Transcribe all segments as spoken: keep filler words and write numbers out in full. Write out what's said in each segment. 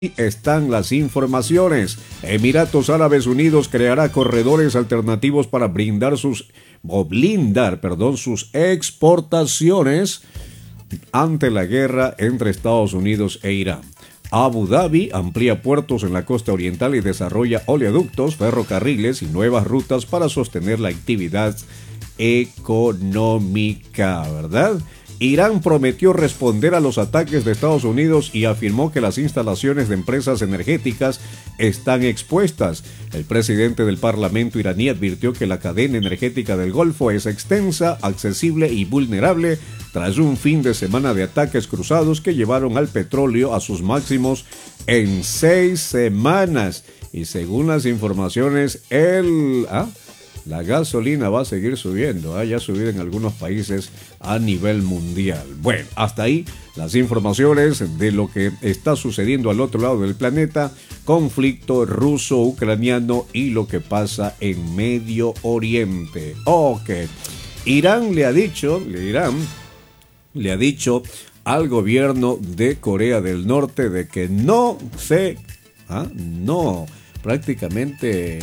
Están las informaciones. Emiratos Árabes Unidos creará corredores alternativos para brindar sus o blindar, perdón, sus exportaciones ante la guerra entre Estados Unidos e Irán. Abu Dhabi amplía puertos en la costa oriental y desarrolla oleoductos, ferrocarriles y nuevas rutas para sostener la actividad económica, ¿verdad? Irán prometió responder a los ataques de Estados Unidos y afirmó que las instalaciones de empresas energéticas están expuestas. El presidente del Parlamento iraní advirtió que la cadena energética del Golfo es extensa, accesible y vulnerable tras un fin de semana de ataques cruzados que llevaron al petróleo a sus máximos en seis semanas. Y según las informaciones, el... ¿ah? La gasolina va a seguir subiendo, ¿eh? Ya ha subido en algunos países a nivel mundial. Bueno, hasta ahí las informaciones de lo que está sucediendo al otro lado del planeta, conflicto ruso-ucraniano y lo que pasa en Medio Oriente. Ok, Irán le ha dicho, Irán le ha dicho al gobierno de Corea del Norte de que no se, ¿ah? no, prácticamente...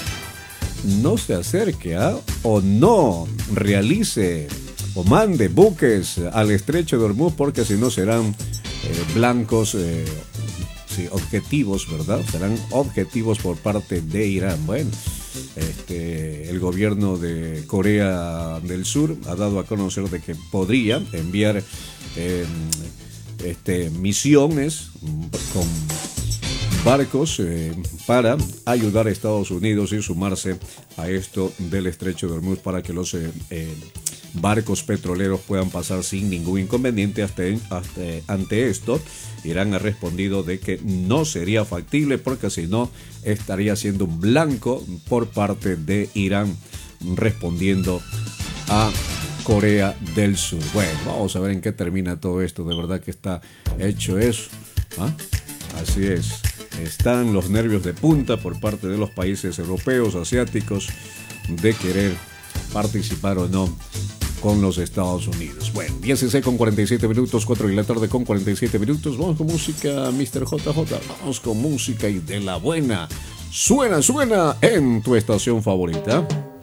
no se acerque ¿eh? o no realice o mande buques al estrecho de Hormuz, porque si no serán eh, blancos, eh, sí, objetivos, ¿verdad? Serán objetivos por parte de Irán. Bueno, este, el gobierno de Corea del Sur ha dado a conocer de que podría enviar eh, este, misiones con barcos eh, para ayudar a Estados Unidos y sumarse a esto del estrecho de Hormuz para que los eh, eh, barcos petroleros puedan pasar sin ningún inconveniente. Hasta, hasta, ante esto, Irán ha respondido de que no sería factible, porque si no estaría siendo un blanco por parte de Irán, respondiendo a Corea del Sur. Bueno, vamos a ver en qué termina todo esto. De verdad que está hecho eso, ¿ah? Así es. Están los nervios de punta por parte de los países europeos, asiáticos, de querer participar o no con los Estados Unidos. Bueno, dieciséis con cuarenta y siete minutos, cuatro de la tarde con cuarenta y siete minutos. Vamos con música, mister J J. Vamos con música y de la buena. Suena, suena en tu estación favorita.